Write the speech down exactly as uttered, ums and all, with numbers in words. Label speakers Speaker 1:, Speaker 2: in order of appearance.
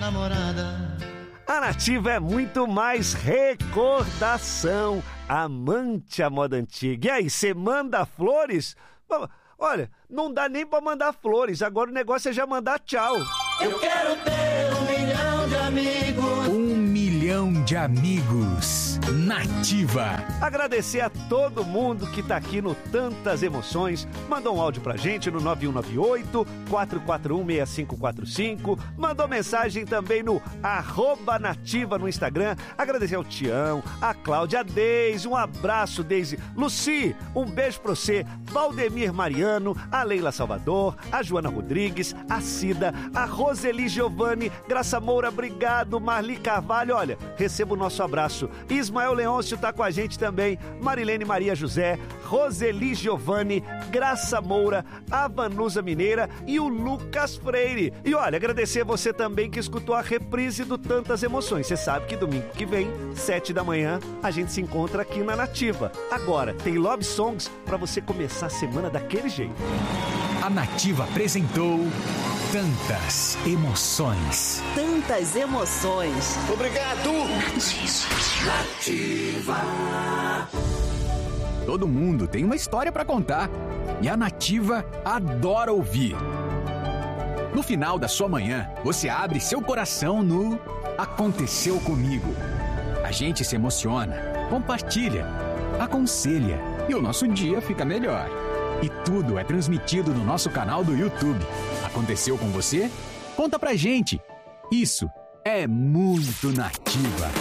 Speaker 1: namorada.
Speaker 2: A Nativa é muito mais recordação. Amante à moda antiga. E aí, você manda flores? Olha, não dá nem pra mandar flores. Agora o negócio é já mandar tchau.
Speaker 1: Eu quero ter um milhão de amigos.
Speaker 3: Um milhão de amigos. Nativa.
Speaker 2: Agradecer a todo mundo que tá aqui no Tantas Emoções. Mandou um áudio pra gente no nove um nove oito, quatro quatro um, seis cinco quatro cinco. Mandou mensagem também no arroba Nativa no Instagram. Agradecer ao Tião, a Cláudia, a Deise. Um abraço, Deise. Luci, um beijo pra você. Valdemir Mariano, a Leila Salvador, a Joana Rodrigues, a Cida, a Roseli Giovanni, Graça Moura, obrigado. Marli Carvalho, olha, receba o nosso abraço. Ismael Leôncio tá com a gente também, Marilene Maria José, Roseli Giovanni, Graça Moura, a Vanusa Mineira e o Lucas Freire. E olha, agradecer você também que escutou a reprise do Tantas Emoções. Você sabe que domingo que vem, sete da manhã, a gente se encontra aqui na Nativa. Agora, tem Love Songs pra você começar a semana daquele jeito.
Speaker 3: A Nativa apresentou Tantas Emoções.
Speaker 4: Tantas Emoções.
Speaker 1: Obrigado.
Speaker 3: Nativa. Todo mundo tem uma história pra contar e a Nativa adora ouvir. No final da sua manhã, você abre seu coração no Aconteceu Comigo. A gente se emociona, compartilha, aconselha e o nosso dia fica melhor. E tudo é transmitido no nosso canal do YouTube. Aconteceu com você? Conta pra gente. Isso é muito Nativa.